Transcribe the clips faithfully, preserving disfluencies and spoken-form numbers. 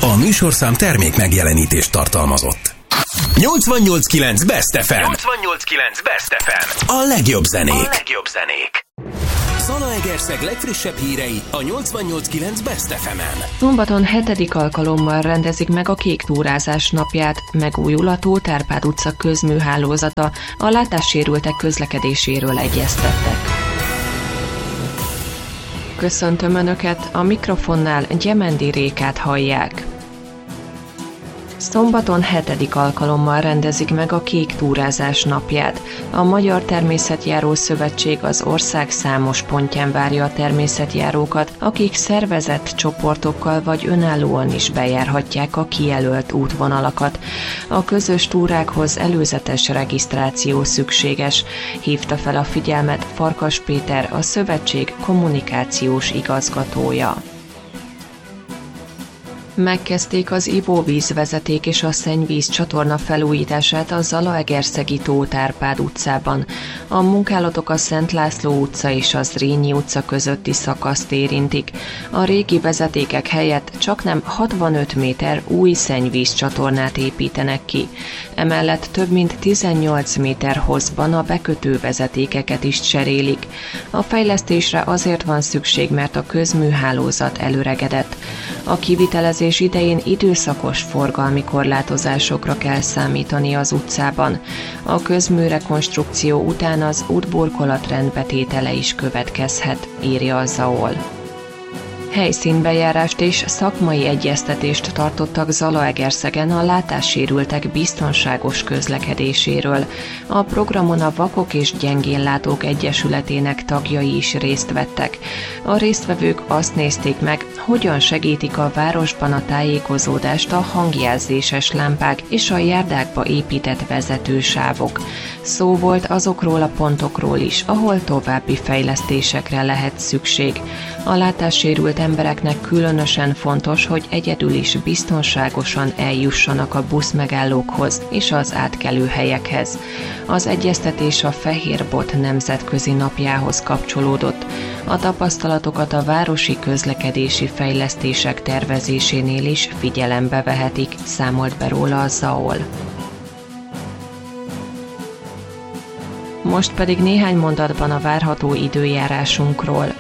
A műsorszám termék megjelenítést tartalmazott. nyolcvannyolc kilenc Best ef em. nyolcvannyolc kilenc Best ef em. A legjobb zenék. A legjobb zenék. Zalaegerszeg legfrissebb hírei a nyolcvannyolc kilenc Best ef emen. Szombaton hetedik alkalommal rendezik meg a Kék túrázás napját. Megújul a Tóth Árpád utca közműhálózata, a látássérültek közlekedéséről egyeztettek. Köszöntöm Önöket, a mikrofonnál Gyemendi Rékát hallják. Szombaton hetedik alkalommal rendezik meg a Kék túrázás napját. A Magyar Természetjáró Szövetség az ország számos pontján várja a természetjárókat, akik szervezett csoportokkal vagy önállóan is bejárhatják a kijelölt útvonalakat. A közös túrákhoz előzetes regisztráció szükséges, hívta fel a figyelmet Farkas Péter, a szövetség kommunikációs igazgatója. Megkezdték az ivóvízvezeték és a szennyvíz csatorna felújítását a zalaegerszegi Tóth Árpád utcában. A munkálatok a Szent László utca és a Zrínyi utca közötti szakaszt érintik. A régi vezetékek helyett csaknem hatvanöt méter új szennyvíz csatornát építenek ki. Emellett több mint tizennyolc méter hosszban a bekötő vezetékeket is cserélik. A fejlesztésre azért van szükség, mert a közműhálózat előregedett. A kivitelezés idején időszakos forgalmi korlátozásokra kell számítani az utcában. A közműrekonstrukció után az útburkolat rendbetétele is következhet, írja a zé á o el. Helyszínbejárást és szakmai egyeztetést tartottak Zalaegerszegen a látássérültek biztonságos közlekedéséről. A programon a Vakok és Gyengénlátók Egyesületének tagjai is részt vettek. A résztvevők azt nézték meg, hogyan segítik a városban a tájékozódást a hangjelzéses lámpák és a járdákba épített vezetősávok. Szó volt azokról a pontokról is, ahol további fejlesztésekre lehet szükség. A látássérült embereknek különösen fontos, hogy egyedül is biztonságosan eljussanak a buszmegállókhoz és az átkelőhelyekhez. Az egyeztetés a Fehérbot nemzetközi napjához kapcsolódott. A tapasztalatokat a városi közlekedési fejlesztések tervezésénél is figyelembe vehetik, számolt be róla a zé á o el. Most pedig néhány mondatban a várható időjárásunkról.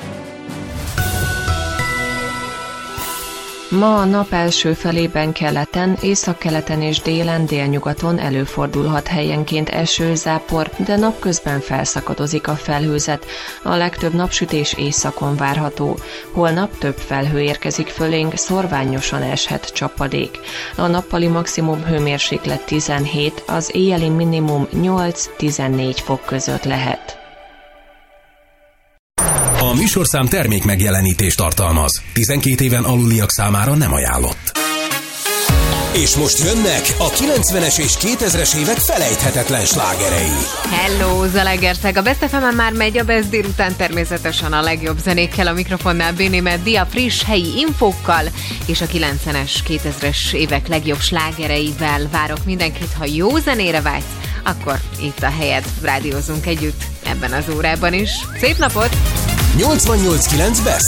Ma a nap első felében keleten, északkeleten és délen délnyugaton előfordulhat helyenként eső, zápor, de napközben felszakadozik a felhőzet. A legtöbb napsütés északon várható. Holnap több felhő érkezik fölénk, szorványosan eshet csapadék. A nappali maximum hőmérséklet tizenhét, az éjjeli minimum nyolc-tizennégy fok között lehet. A műsorszám termék megjelenítést tartalmaz. tizenkét éven aluliak számára nem ajánlott. És most jönnek a kilencvenes és kétezres évek felejthetetlen slágerei. Hello, Zalaegerszeg! A Best ef emen már megy a Best délután, természetesen a legjobb zenékkel, a mikrofonnál Béni Meddi, a friss helyi infókkal és a kilencvenes, kétezres évek legjobb slágereivel várok mindenkit. Ha jó zenére vágysz, akkor itt a helyed, rádiózunk együtt ebben az órában is. Szép napot! nyolcvannyolc kilenc Best